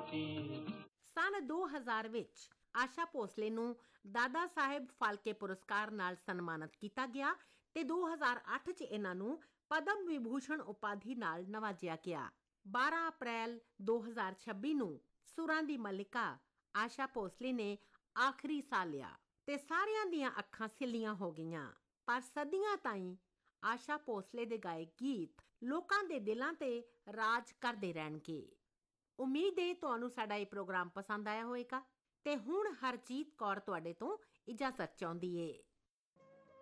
ਸੀ। ਸਨ 2000 ਵਿੱਚ ਆਸ਼ਾ ਭੋਸਲੇ ਨੂੰ ਦਾਦਾ ਸਾਹਿਬ ਫਾਲਕੇ ਪੁਰਸਕਾਰ ਨਾਲ ਸਨਮਾਨਿਤ ਕੀਤਾ ਗਿਆ ਤੇ 2008 ਚ ਇਹਨਾਂ ਨੂੰ ਪਦਮ ਵਿਭੂਸ਼ਣ ਉਪਾਧੀ ਨਾਲ ਨਵਾਜਿਆ ਗਿਆ। 12 ਅਪ੍ਰੈਲ 2026 ਨੂੰ ਸੁਰਾਂ ਦੀ ਮਲਿਕਾ ਆਸ਼ਾ ਭੋਸਲੇ ਨੇ ਆਖਰੀ ਸਾਹ ਲਿਆ ਤੇ ਸਾਰਿਆਂ ਦੀਆਂ ਅੱਖਾਂ ਸਿੱਲੀਆਂ ਹੋ ਗਈਆਂ। ਪਰ ਸਦੀਆਂ ਤਾਈਂ ਆਸ਼ਾ ਭੋਸਲੇ ਦੇ ਗਾਏ ਗੀਤ ਲੋਕਾਂ ਦੇ ਦਿਲਾਂ ਤੇ ਰਾਜ ਕਰਦੇ ਰਹਿਣਗੇ। ਉਮੀਦ ਹੈ ਤੁਹਾਨੂੰ ਸਾਡਾ ਇਹ ਪ੍ਰੋਗਰਾਮ ਪਸੰਦ ਆਇਆ ਹੋਵੇਗਾ ਤੇ ਹੁਣ ਹਰਜੀਤ ਕੌਰ ਤੁਹਾਡੇ ਤੋਂ ਇਜਾਜ਼ਤ ਚਾਹੁੰਦੀ ਏ।